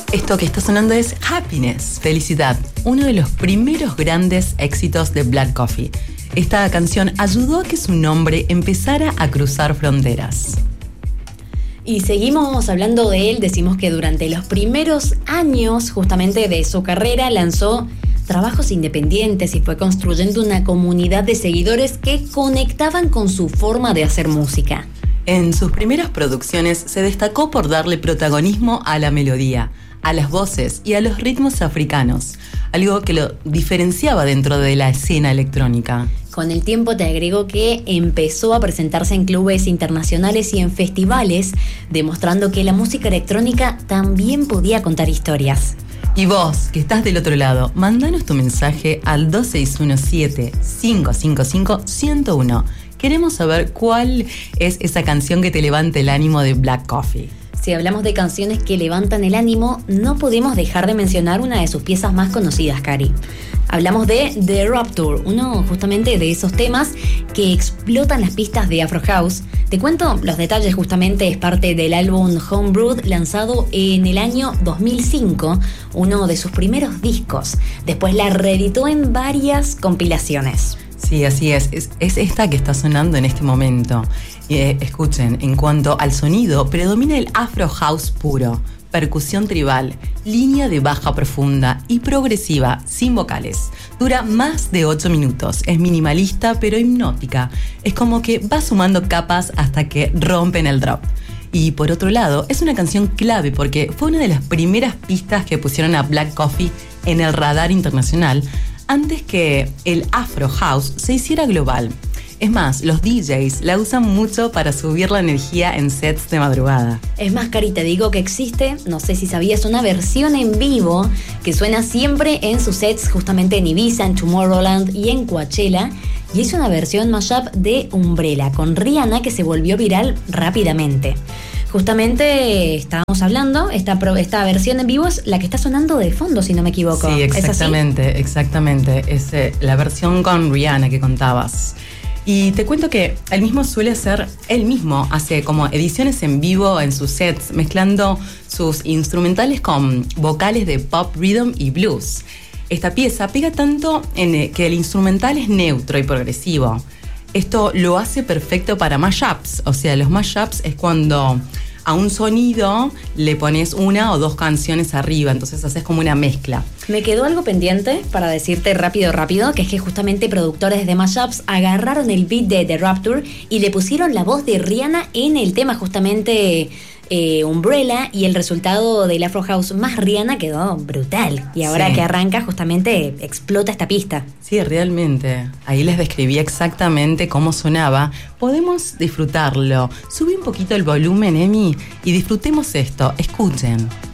Esto que está sonando es Happiness, felicidad, uno de los primeros grandes éxitos de Black Coffee. Esta canción ayudó a que su nombre empezara a cruzar fronteras. Y seguimos hablando de él, decimos que durante los primeros años justamente de su carrera lanzó trabajos independientes y fue construyendo una comunidad de seguidores que conectaban con su forma de hacer música. En sus primeras producciones se destacó por darle protagonismo a la melodía, a las voces y a los ritmos africanos, algo que lo diferenciaba dentro de la escena electrónica. Con el tiempo te agrego que empezó a presentarse en clubes internacionales y en festivales, demostrando que la música electrónica también podía contar historias. Y vos, que estás del otro lado, mándanos tu mensaje al 2617-555-101. Queremos saber cuál es esa canción que te levanta el ánimo de Black Coffee. Si hablamos de canciones que levantan el ánimo, no podemos dejar de mencionar una de sus piezas más conocidas, Cari. Hablamos de The Rapture, uno justamente de esos temas que explotan las pistas de Afro House. Te cuento los detalles, justamente es parte del álbum Homebrewed, lanzado en el año 2005, uno de sus primeros discos. Después la reeditó en varias compilaciones. Sí, así es esta que está sonando en este momento. Escuchen, en cuanto al sonido, predomina el Afro House puro, percusión tribal, línea de baja profunda y progresiva, sin vocales. Dura más de 8 minutos, es minimalista pero hipnótica. Es como que va sumando capas hasta que rompen el drop. Y por otro lado, es una canción clave porque fue una de las primeras pistas que pusieron a Black Coffee en el radar internacional antes que el Afro House se hiciera global. Es más, los DJs la usan mucho para subir la energía en sets de madrugada. Es más, Cari, te digo que existe, no sé si sabías, una versión en vivo que suena siempre en sus sets, justamente en Ibiza, en Tomorrowland y en Coachella. Y es una versión mashup de Umbrella con Rihanna que se volvió viral rápidamente. Justamente estábamos hablando, esta versión en vivo es la que está sonando de fondo, si no me equivoco. Sí, exactamente, exactamente. Es la versión con Rihanna que contabas. Y te cuento que él mismo hace como ediciones en vivo en sus sets, mezclando sus instrumentales con vocales de pop, rhythm y blues. Esta pieza pega tanto en que el instrumental es neutro y progresivo. Esto lo hace perfecto para mashups. O sea, los mashups es cuando a un sonido le pones una o dos canciones arriba, entonces haces como una mezcla. Me quedó algo pendiente para decirte rápido, que es que justamente productores de mashups agarraron el beat de The Rapture y le pusieron la voz de Rihanna en el tema justamente Umbrella, y el resultado del Afro House más Rihanna quedó brutal. Y ahora que arranca justamente explota esta pista. Sí, realmente. Ahí les describí exactamente cómo sonaba. Podemos disfrutarlo. Sube un poquito el volumen, Emi, y disfrutemos esto. Escuchen.